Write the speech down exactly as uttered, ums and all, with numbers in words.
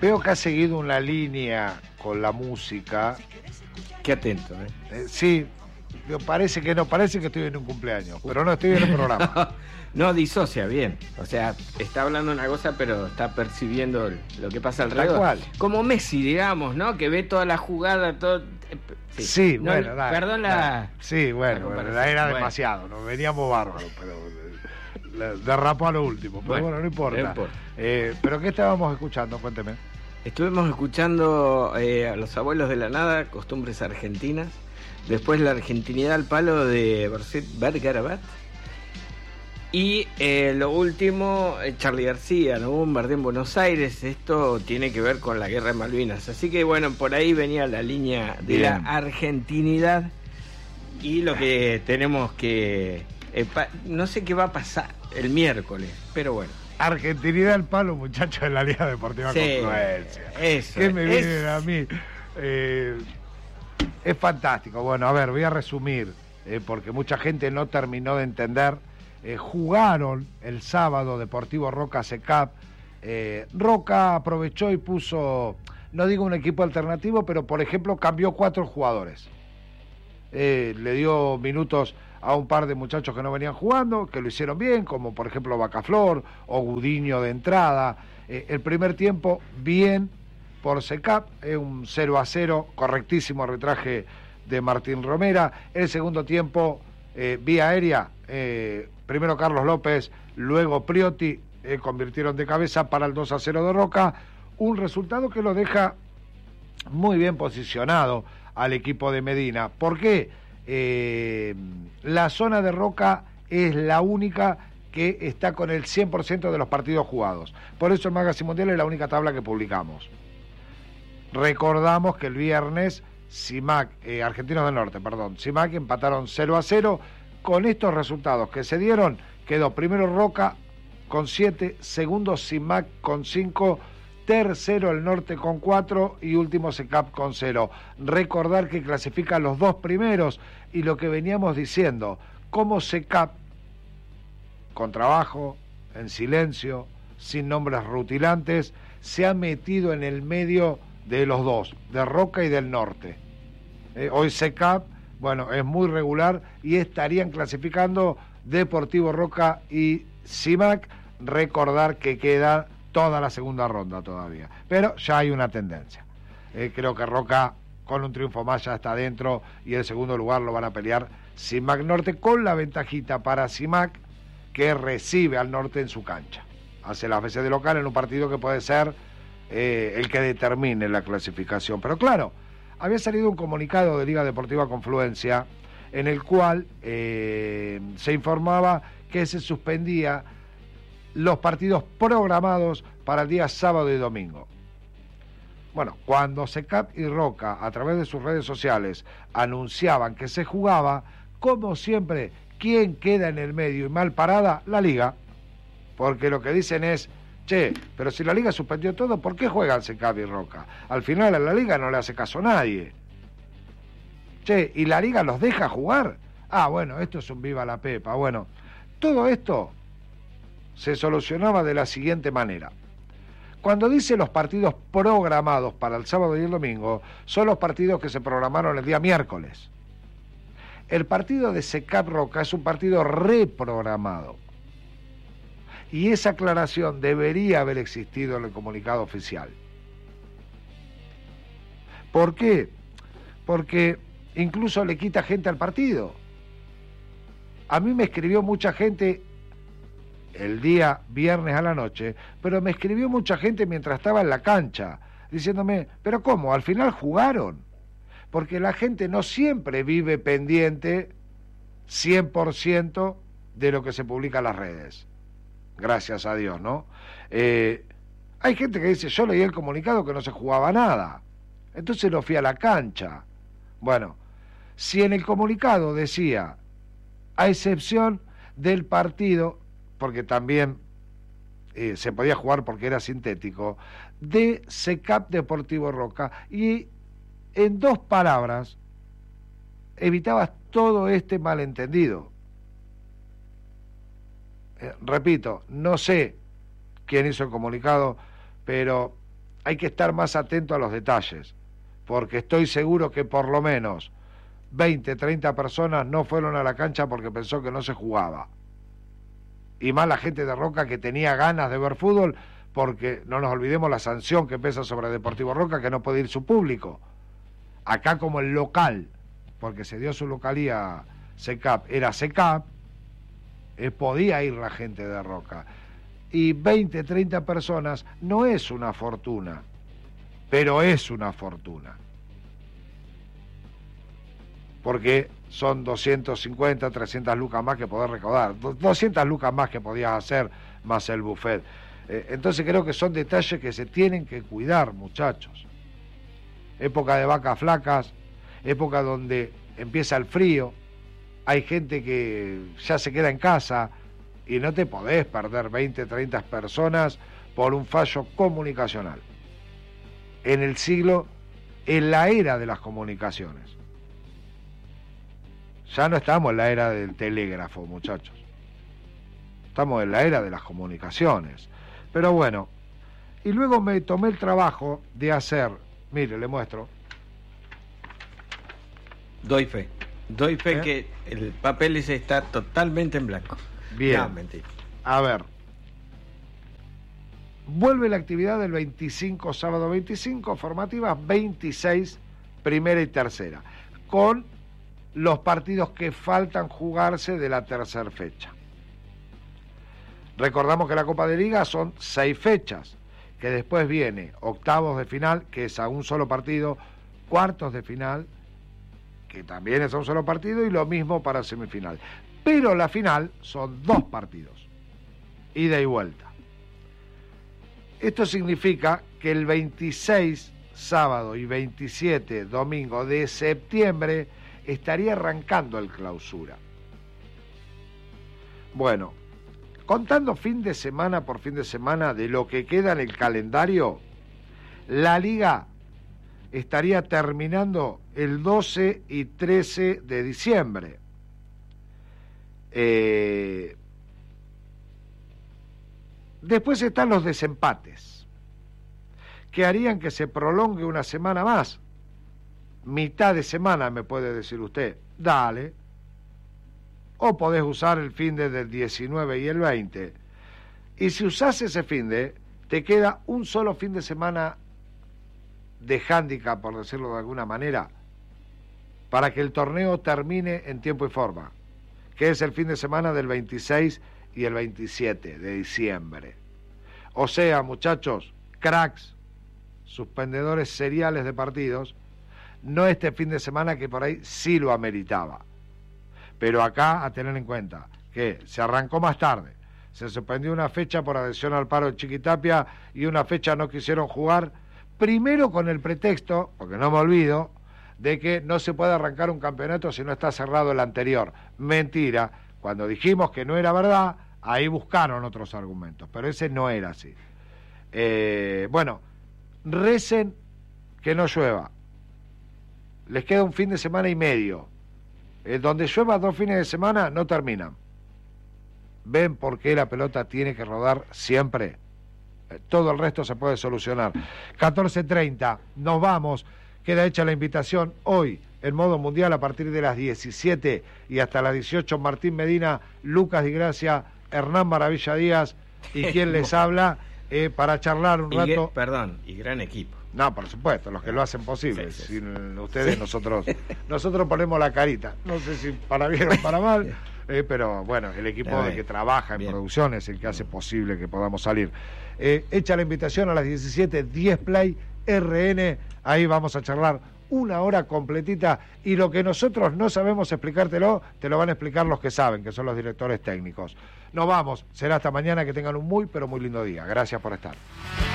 Veo que ha seguido una línea con la música. Qué atento, ¿eh? Eh, sí, parece que no, parece que estoy en un cumpleaños, pero no estoy en el programa. No disocia bien, o sea, está hablando una cosa pero está percibiendo lo que pasa alrededor. Tal cual. Como Messi, digamos, ¿no? Que ve toda la jugada, todo... Sí, sí no, bueno, dale, perdón la... dale. Sí, bueno, la bueno, era bueno. demasiado, nos veníamos bárbaros, pero le derrapó a lo último, pero bueno, bueno no importa. No importa. Eh, ¿Pero qué estábamos escuchando? Cuénteme. Estuvimos escuchando eh, a Los Abuelos de la Nada, Costumbres Argentinas, después La Argentinidad al Palo de Bergarabat. Y eh, lo último, eh, Charly García, ¿no? Bombardeo en Buenos Aires. Esto tiene que ver con la Guerra de Malvinas. Así que bueno, por ahí venía la línea de Bien. la argentinidad. Y lo que tenemos que... Eh, pa- no sé qué va a pasar el miércoles, pero bueno. Argentinidad al palo, muchachos de la Liga Deportiva Sí, Confluencia. eso. ¿Qué me es- vienen a mí? Eh, es fantástico. Bueno, a ver, voy a resumir, eh, porque mucha gente no terminó de entender. Eh, jugaron el sábado Deportivo Roca C E C A P. Eh, Roca aprovechó y puso, no digo un equipo alternativo, pero por ejemplo cambió cuatro jugadores. Eh, le dio minutos a un par de muchachos que no venían jugando, que lo hicieron bien, como por ejemplo Bacaflor o Gudiño de entrada. Eh, el primer tiempo, bien por C E C A P, eh, un cero a cero, correctísimo arbitraje de Martín Romera. El segundo tiempo, eh, vía aérea, eh, primero Carlos López, luego Priotti, eh, convirtieron de cabeza para el dos a cero de Roca, un resultado que lo deja muy bien posicionado al equipo de Medina. ¿Por qué? Eh, la zona de Roca es la única que está con el cien por ciento de los partidos jugados. Por eso el Magazine Mundial es la única tabla que publicamos. Recordamos que el viernes CIMAC, eh, Argentinos del Norte, perdón, CIMAC empataron cero a cero. Con estos resultados que se dieron, quedó primero Roca con siete, segundo CIMAC con cinco, tercero el Norte con cuatro y último C E C A P con cero. Recordar que clasifican los dos primeros y lo que veníamos diciendo, como C E C A P, con trabajo, en silencio, sin nombres rutilantes, se ha metido en el medio de los dos, de Roca y del Norte. Eh, hoy C E C A P, bueno, es muy regular y estarían clasificando Deportivo Roca y CIMAC. Recordar que queda toda la segunda ronda todavía, pero ya hay una tendencia. Eh, creo que Roca con un triunfo más ya está adentro y el segundo lugar lo van a pelear CIMAC Norte, con la ventajita para CIMAC, que recibe al Norte en su cancha. Hace las veces de local en un partido que puede ser eh, el que determine la clasificación. Pero claro, había salido un comunicado de Liga Deportiva Confluencia en el cual eh, se informaba que se suspendía los partidos programados para el día sábado y domingo. Bueno, cuando C E C A P y Roca, a través de sus redes sociales, anunciaban que se jugaba, como siempre, ¿quién queda en el medio y mal parada? La Liga. Porque lo que dicen es, che, pero si la Liga suspendió todo, ¿por qué juegan C E C A P y Roca? Al final a la Liga no le hace caso a nadie. Che, ¿y la Liga los deja jugar? Ah, bueno, esto es un viva la pepa. Bueno, todo esto se solucionaba de la siguiente manera. Cuando dice los partidos programados para el sábado y el domingo, son los partidos que se programaron el día miércoles. El partido de C E C A P Roca es un partido reprogramado. Y esa aclaración debería haber existido en el comunicado oficial. ¿Por qué? Porque incluso le quita gente al partido. A mí me escribió mucha gente el día viernes a la noche, pero me escribió mucha gente mientras estaba en la cancha, diciéndome, ¿pero cómo? ¿Al final jugaron? Porque la gente no siempre vive pendiente cien por ciento de lo que se publica en las redes. Gracias a Dios, ¿no? Eh, hay gente que dice, yo leí el comunicado que no se jugaba nada, entonces lo fui a la cancha. Bueno, si en el comunicado decía, a excepción del partido, porque también eh, se podía jugar porque era sintético, de C E C A P Deportivo Roca, y en dos palabras evitabas todo este malentendido. Eh, repito, no sé quién hizo el comunicado, pero hay que estar más atento a los detalles, porque estoy seguro que por lo menos veinte, treinta personas no fueron a la cancha porque pensó que no se jugaba. Y más la gente de Roca que tenía ganas de ver fútbol, porque no nos olvidemos la sanción que pesa sobre Deportivo Roca, que no puede ir su público. Acá como el local, porque se dio su localía C E C A P, era C E C A P, eh, podía ir la gente de Roca. Y veinte, treinta personas no es una fortuna, pero es una fortuna. Porque son doscientas cincuenta, trescientas lucas más que podés recaudar, doscientas lucas más que podías hacer, más el buffet. Eh, entonces creo que son detalles que se tienen que cuidar, muchachos. Época de vacas flacas, época donde empieza el frío, hay gente que ya se queda en casa y no te podés perder veinte, treinta personas por un fallo comunicacional. En el siglo, en la era de las comunicaciones. Ya no estamos en la era del telégrafo, muchachos. Estamos en la era de las comunicaciones. Pero bueno, y luego me tomé el trabajo de hacer, mire, le muestro. Doy fe. Doy fe ¿Eh? que el papel ese está totalmente en blanco. Bien. No, mentira. A ver. Vuelve la actividad del veinticinco, sábado veinticinco, formativas veintiséis, primera y tercera, con los partidos que faltan jugarse de la tercera fecha. Recordamos que la Copa de Liga son seis fechas, que después viene octavos de final, que es a un solo partido, cuartos de final, que también es a un solo partido, y lo mismo para semifinal. Pero la final son dos partidos, ida y vuelta. Esto significa que el veintiséis, sábado, y veintisiete, domingo de septiembre, estaría arrancando el clausura. Bueno, contando fin de semana por fin de semana de lo que queda en el calendario, la liga estaría terminando el doce y trece de diciembre. Eh, después están los desempates, que harían que se prolongue una semana más. Mitad de semana, me puede decir usted, dale. O podés usar el fin de del diecinueve y el veinte. Y si usás ese fin de, te queda un solo fin de semana de hándicap, por decirlo de alguna manera, para que el torneo termine en tiempo y forma, que es el fin de semana del veintiséis y el veintisiete de diciembre. O sea, muchachos, cracks, suspendedores seriales de partidos, no este fin de semana que por ahí sí lo ameritaba. Pero acá a tener en cuenta que se arrancó más tarde, se suspendió una fecha por adhesión al paro de Chiquitapia y una fecha no quisieron jugar, primero con el pretexto, porque no me olvido, de que no se puede arrancar un campeonato si no está cerrado el anterior. Mentira, cuando dijimos que no era verdad, ahí buscaron otros argumentos, pero ese no era así. Eh, bueno, recen que no llueva. Les queda un fin de semana y medio. Eh, donde llueva dos fines de semana, no terminan. ¿Ven por qué la pelota tiene que rodar siempre? Eh, todo el resto se puede solucionar. catorce treinta, nos vamos. Queda hecha la invitación hoy, en modo mundial, a partir de las diecisiete y hasta las dieciocho. Martín Medina, Lucas Di Gracia, Hernán Maravilla Díaz y quien les habla, eh, para charlar un y rato. Que, perdón, y gran equipo. No, por supuesto, los que lo hacen posible. Sí, sí, sí. Sin ustedes, sí. nosotros nosotros ponemos la carita. No sé si para bien o para mal, eh, pero bueno, el equipo de que trabaja en bien. Producción es el que hace posible que podamos salir. Eh, hecha la invitación a las diecisiete, diez Play, R N, ahí vamos a charlar una hora completita, y lo que nosotros no sabemos explicártelo, te lo van a explicar los que saben, que son los directores técnicos. Nos vamos, será hasta mañana, que tengan un muy, pero muy lindo día. Gracias por estar.